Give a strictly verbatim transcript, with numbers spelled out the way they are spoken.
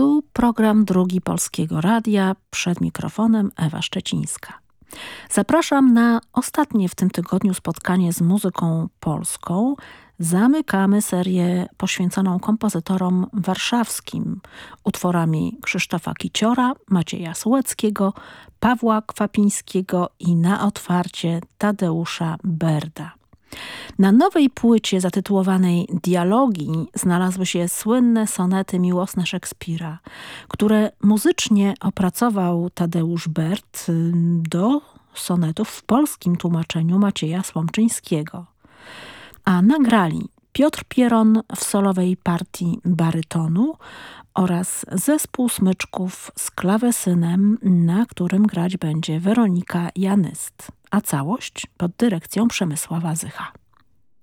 Tu program Drugi Polskiego Radia, przed mikrofonem Ewa Szczecińska. Zapraszam na ostatnie w tym tygodniu spotkanie z muzyką polską. Zamykamy serię poświęconą kompozytorom warszawskim, utworami Krzysztofa Kiciora, Macieja Sułeckiego, Pawła Kwapińskiego i na otwarcie Tadeusza Berda. Na nowej płycie zatytułowanej Dialogi znalazły się słynne sonety miłosne Szekspira, które muzycznie opracował Tadeusz Berd do sonetów w polskim tłumaczeniu Macieja Słomczyńskiego. A nagrali Piotr Pieron w solowej partii barytonu oraz zespół smyczków z klawesynem, na którym grać będzie Weronika Janyst, a całość pod dyrekcją Przemysława Zycha.